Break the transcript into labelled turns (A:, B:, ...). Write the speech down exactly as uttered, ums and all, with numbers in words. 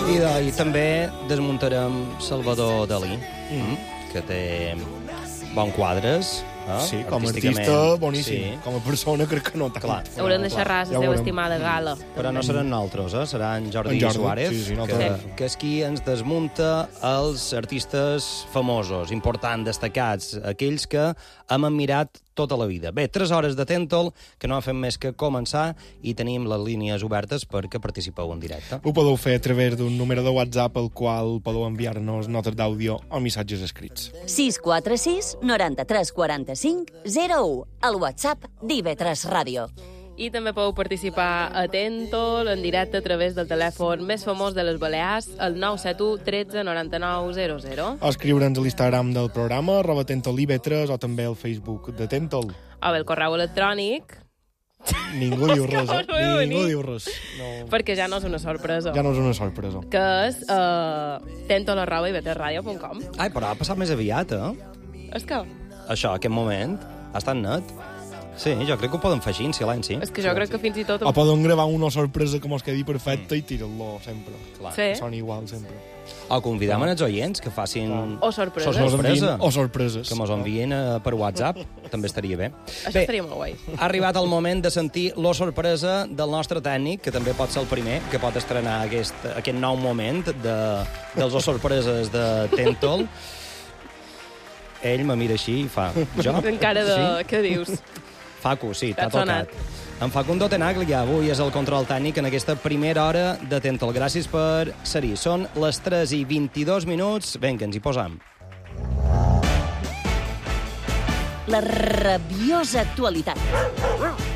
A: I, de, I també desmuntarem Salvador Dalí, mm. que té bons quadres. Eh?
B: Sí, com a artista, boníssim. Sí. Com a persona, crec que no tant.
A: Clar.
C: Haurem de xerrar la seva estimada gala.
A: Però no seran nosaltres, eh? Serà en Jordi,
B: en Jordi
A: Suárez,
B: sí, sí, no
A: que, que és qui ens desmunta els artistes famosos, importants, destacats, aquells que hem admirat tota la vida. Bé, tres hores de Tentol, que no ha fet més que començar, i tenim les línies obertes perquè participeu en directe.
B: Ho podeu fer a través d'un número de WhatsApp al qual podeu enviar-nos notes d'àudio o missatges escrits.
D: sis quatre sis noranta-tres quaranta-cinc zero u, el WhatsApp d'I V tres Ràdio.
C: I també podeu participar a Tentol en directe a través del telèfon més famós de les Balears, el nou set u tretze noranta-nou zero zero.
B: O escriure'ns a l'Instagram del programa, arroba Tentol I V tres, o també al Facebook de Tentol.
C: O bé el correu electrònic.
B: Ningú diu res, eh?
C: no
B: Ningú diu res. No.
C: Perquè ja no és una sorpresa.
B: Ja no és una sorpresa.
C: Que és uh, tentol arroba i v tres ràdio punt com.
A: Ai, però ha passat més aviat, eh?
C: És que...
A: Això, aquest moment, ha estat net. Sí, jo crec que ho poden fer així, en silenci.
C: És que jo crec que fins i tot...
B: O poden gravar una sorpresa que mos quedi perfecta mm. i tirar-lo sempre.
A: Clar.
C: Sí.
B: Que soni igual sempre.
A: O convidem els oients que facin...
C: O sorpreses.
A: O sorpresa.
B: O sorpreses.
A: Que mos envien uh, per WhatsApp. També estaria bé.
C: Això
A: bé,
C: estaria molt guai.
A: Ha arribat el moment de sentir la sorpresa del nostre tècnic, que també pot ser el primer, que pot estrenar aquest, aquest nou moment de, dels o sorpreses de Tentol. Ell me mira així i fa... Jo?
C: Encara de...
A: Sí?
C: Què dius?
A: Facu, sí, t'ha
C: T'ha
A: tocat. En Facundo Tenaglia, avui és el control tècnic en aquesta primera hora de Tentol. Gràcies per ser-hi. Són les tres i vint-i-dos minuts. Vinga, ens hi posam.
D: La rabiosa actualitat.